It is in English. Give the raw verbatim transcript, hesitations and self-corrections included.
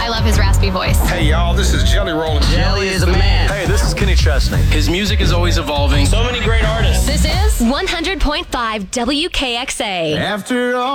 I love his raspy voice. Hey, y'all, this is Jelly Roll. Jelly is the man. Hey, this is Kenny Chesney. His music is always evolving. So many great artists. This is one hundred point five W K X A. After all.